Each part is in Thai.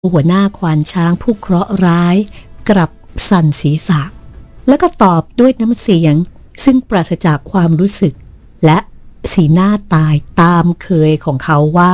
หัวหน้าควานช้างผู้เคราะห์ร้ายกลับสั่นศีรษะแล้วก็ตอบด้วยน้ำเสียงซึ่งปราศจากความรู้สึกและสีหน้าตายตามเคยของเขาว่า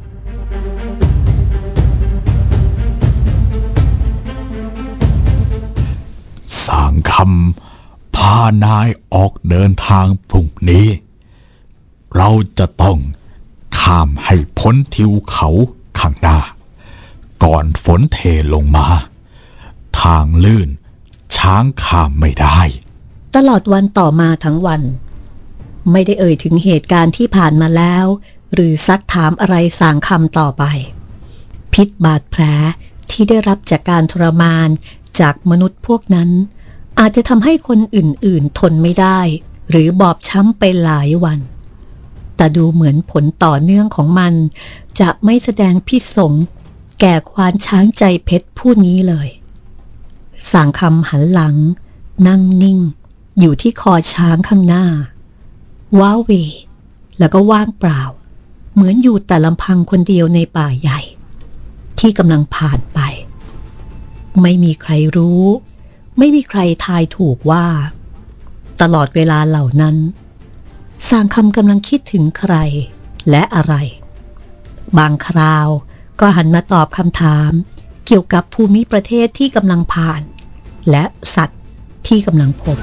สร้างคำพานายออกเดินทางพรุ่งนี้เราจะต้องข้ามให้พ้นทิวเขาข้างหน้าก่อนฝนเทลงมาทางลื่นช้างข้ามไม่ได้ตลอดวันต่อมาทั้งวันไม่ได้เอ่ยถึงเหตุการณ์ที่ผ่านมาแล้วหรือซักถามอะไรสางคำต่อไปพิษบาดแผลที่ได้รับจากการทรมานจากมนุษย์พวกนั้นอาจจะทำให้คนอื่นๆทนไม่ได้หรือบอบช้ำไปหลายวันแต่ดูเหมือนผลต่อเนื่องของมันจะไม่แสดงพิษสงแก่ควานช้างใจเพชรผู้นี้เลยสางคำหันหลังนั่งนิ่งอยู่ที่คอช้างข้างหน้าว้าเหวแล้วก็ว่างเปล่าเหมือนอยู่แต่ลำพังคนเดียวในป่าใหญ่ที่กำลังผ่านไปไม่มีใครรู้ไม่มีใครทายถูกว่าตลอดเวลาเหล่านั้นสางคำกำลังคิดถึงใครและอะไรบางคราวก็หันมาตอบคำถามเกี่ยวกับภูมิประเทศที่กำลังผ่านและสัตว์ที่กำลังพบ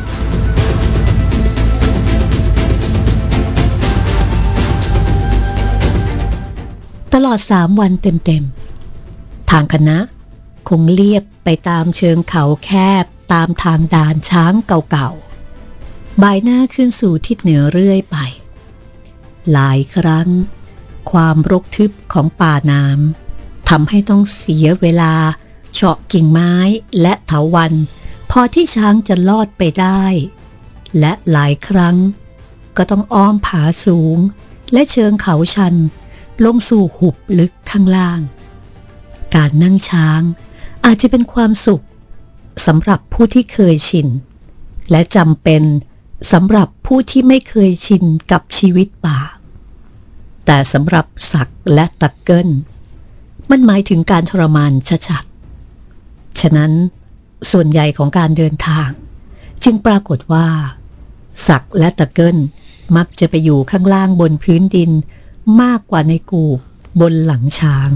ตลอด3 วันเต็มๆทางคณะคงเลียบไปตามเชิงเขาแคบตามทางด่านช้างเก่าๆบ่ายหน้าขึ้นสู่ทิศเหนือเรื่อยไปหลายครั้งความรกทึบของป่าน้ำทำให้ต้องเสียเวลาเฉาะกิ่งไม้และเถาวัลย์พอที่ช้างจะลอดไปได้และหลายครั้งก็ต้องอ้อมผาสูงและเชิงเขาชันลงสู่หุบลึกข้างล่างการนั่งช้างอาจจะเป็นความสุขสำหรับผู้ที่เคยชินและจำเป็นสำหรับผู้ที่ไม่เคยชินกับชีวิตป่าแต่สำหรับศักดิ์และตักเกิลมันหมายถึงการทรมานชัดๆฉะนั้นส่วนใหญ่ของการเดินทางจึงปรากฏว่าศักดิ์และตักเกิลมักจะไปอยู่ข้างล่างบนพื้นดินมากกว่าในกูบบนหลังช้าง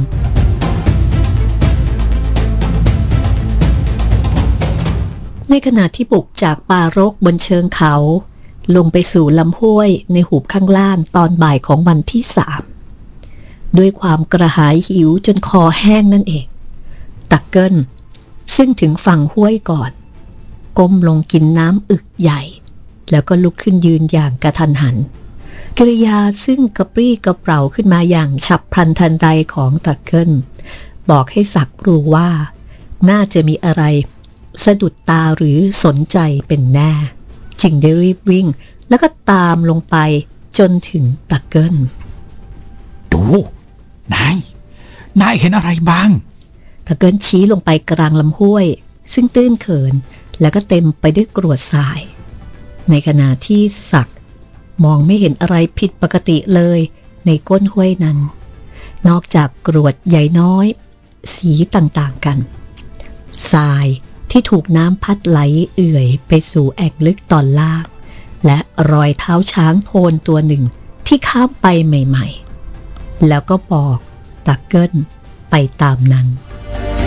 ในขณะที่บุกจากป่ารกบนเชิงเขาลงไปสู่ลำห้วยในหุบข้างล่างตอนบ่ายของวันที่3ด้วยความกระหายหิวจนคอแห้งนั่นเองตักเกิลซึ่งถึงฝั่งห้วยก่อนก้มลงกินน้ำอึกใหญ่แล้วก็ลุกขึ้นยืนอย่างกระทันหันกิริยาซึ่งกระปรี้กระเปร่าขึ้นมาอย่างฉับพลันทันใดของตักเกิลบอกให้ศักดิ์รู้ว่าน่าจะมีอะไรสะดุดตาหรือสนใจเป็นแน่จึงได้รีบวิ่งแล้วก็ตามลงไปจนถึงตักเกิลดูนายเห็นอะไรบ้างตักเกิลชี้ลงไปกลางลำห้วยซึ่งตื้นเขินแล้วก็เต็มไปด้วยกรวดทรายในขณะที่ศักดิ์มองไม่เห็นอะไรผิดปกติเลยในก้นห้วยนั้นนอกจากกรวดใหญ่น้อยสีต่างๆกันทรายที่ถูกน้ำพัดไหลเอื่อยไปสู่แอ่งลึกตอนล่างและรอยเท้าช้างโพนตัวหนึ่งที่ข้ามไปใหม่ๆแล้วก็บอกตักเกิลไปตามนั้น